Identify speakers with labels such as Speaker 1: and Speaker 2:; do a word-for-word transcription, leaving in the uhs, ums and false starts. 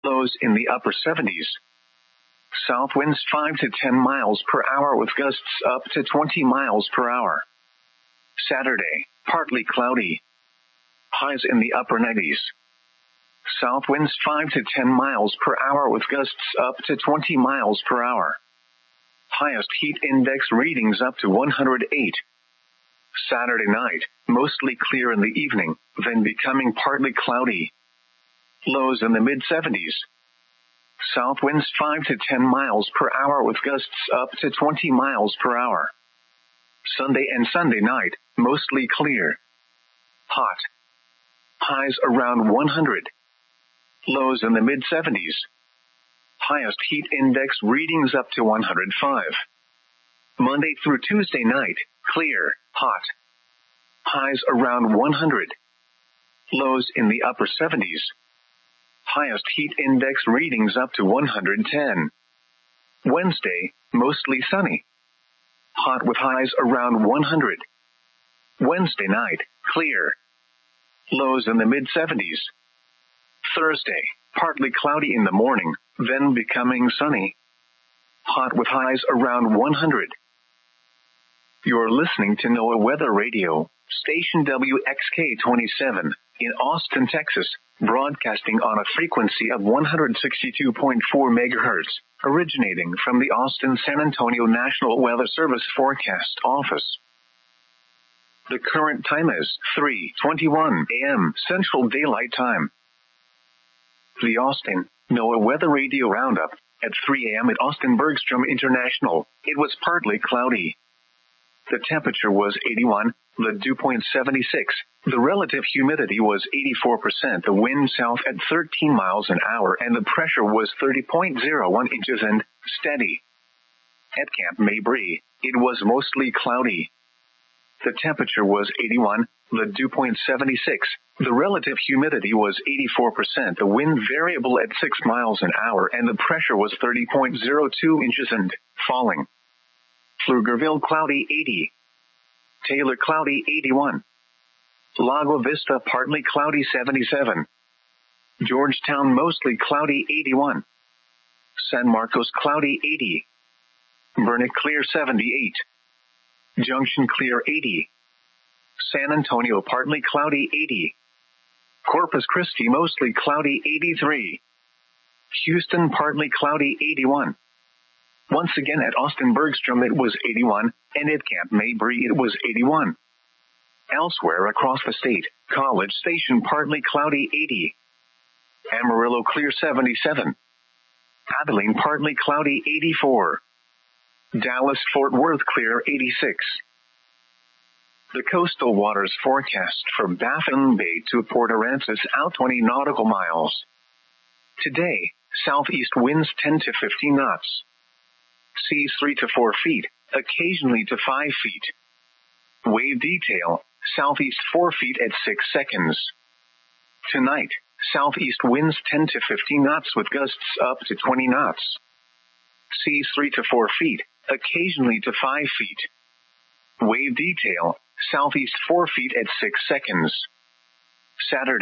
Speaker 1: Lows in the upper seventies. South winds five to ten miles per hour with gusts up to twenty miles per hour. Saturday, partly cloudy. Highs in the upper nineties. South winds five to ten miles per hour with gusts up to twenty miles per hour. Highest heat index readings up to one hundred eight. Saturday night, mostly clear in the evening, then becoming partly cloudy. Lows in the mid seventies. South winds five to ten miles per hour with gusts up to twenty miles per hour. Sunday and Sunday night, mostly clear. Hot. Highs around one hundred. Lows in the mid seventies. Highest heat index readings up to one hundred five. Monday through Tuesday night, clear, hot. Highs around one hundred. Lows in the upper seventies. Highest heat index readings up to one hundred ten. Wednesday, mostly sunny. Hot with highs around one hundred. Wednesday night, clear. Lows in the mid seventies. Thursday, partly cloudy in the morning, then becoming sunny. Hot with highs around one hundred. You're listening to NOAA Weather Radio, station W X K twenty-seven, in Austin, Texas, broadcasting on a frequency of one hundred sixty-two point four megahertz, originating from the Austin-San Antonio National Weather Service Forecast Office. The current time is three twenty-one a.m. Central Daylight Time. The Austin NOAA Weather Radio Roundup. At three a.m. at Austin Bergstrom International, it was partly cloudy. The temperature was eighty-one, the dew point seventy-six, the relative humidity was eighty-four percent, the wind south at thirteen miles an hour, and the pressure was thirty point zero one inches and steady. At Camp Mabry, it was mostly cloudy. The temperature was eighty-one, the dew point seventy-six, the relative humidity was eighty-four percent, the wind variable at six miles an hour, and the pressure was thirty point zero two inches and falling. Pflugerville cloudy eighty. Taylor cloudy eighty-one. Lago Vista partly cloudy seventy-seven. Georgetown mostly cloudy eighty-one. San Marcos cloudy eighty. Burnet clear seventy-eight. Junction clear eighty. San Antonio partly cloudy eighty. Corpus Christi mostly cloudy eighty-three. Houston partly cloudy eighty-one. Once again at Austin Bergstrom it was eighty-one, and at Camp Mabry it was eighty-one. Elsewhere across the state, College Station partly cloudy eighty. Amarillo clear seventy-seven. Abilene partly cloudy eighty-four. Dallas Fort Worth clear eighty-six. The coastal waters forecast from Baffin Bay to Port Aransas out twenty nautical miles. Today, southeast winds ten to fifteen knots. Seas three to four feet, occasionally to five feet. Wave detail, southeast four feet at six seconds. Tonight, southeast winds ten to fifteen knots with gusts up to twenty knots. Seas three to four feet, occasionally to five feet. Wave detail, southeast four feet at six seconds. Saturday.